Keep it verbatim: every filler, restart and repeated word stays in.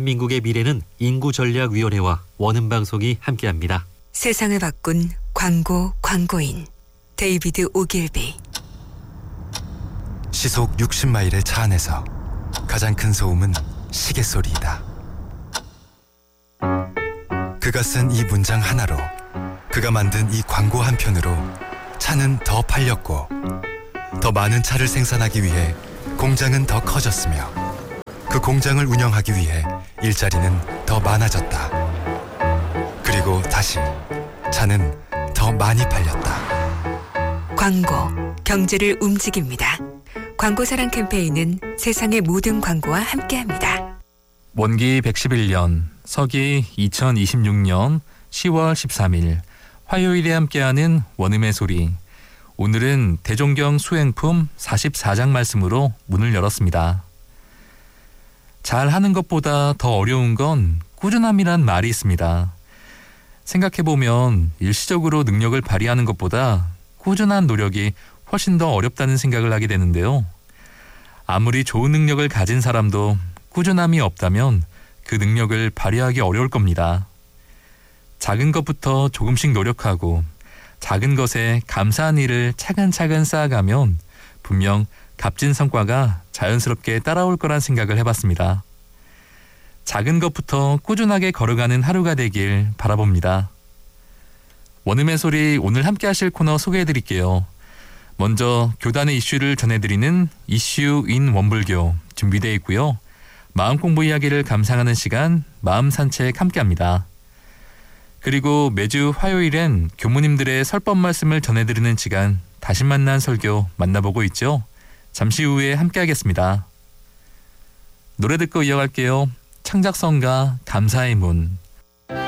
대한민국의 미래는 인구전략위원회와 원음방송이 함께합니다. 세상을 바꾼 광고 광고인 데이비드 오길비. 시속 육십 마일의 차 안에서 가장 큰 소음은 시계 소리이다. 그가 쓴 이 문장 하나로, 그가 만든 이 광고 한 편으로 차는 더 팔렸고, 더 많은 차를 생산하기 위해 공장은 더 커졌으며, 그 공장을 운영하기 위해 일자리는 더 많아졌다. 그리고 다시 차는 더 많이 팔렸다. 광고, 경제를 움직입니다. 광고사랑 캠페인은 세상의 모든 광고와 함께합니다. 원기 백십일 년, 서기 이천이십육 년 시월 십삼일 화요일에 함께하는 원음의 소리. 오늘은 대종경 수행품 사십사 장 말씀으로 문을 열었습니다. 잘하는 것보다 더 어려운 건 꾸준함이란 말이 있습니다. 생각해보면 일시적으로 능력을 발휘하는 것보다 꾸준한 노력이 훨씬 더 어렵다는 생각을 하게 되는데요. 아무리 좋은 능력을 가진 사람도 꾸준함이 없다면 그 능력을 발휘하기 어려울 겁니다. 작은 것부터 조금씩 노력하고 작은 것에 감사한 일을 차근차근 쌓아가면 분명 값진 성과가 자연스럽게 따라올 거란 생각을 해봤습니다. 작은 것부터 꾸준하게 걸어가는 하루가 되길 바라봅니다. 원음의 소리, 오늘 함께 하실 코너 소개해드릴게요. 먼저 교단의 이슈를 전해드리는 이슈 인 원불교 준비되어 있고요. 마음 공부 이야기를 감상하는 시간, 마음 산책 함께합니다. 그리고 매주 화요일엔 교무님들의 설법 말씀을 전해드리는 시간, 다시 만난 설교 만나보고 있죠. 잠시 후에 함께하겠습니다. 노래 듣고 이어갈게요. 창작성가 감사의 문.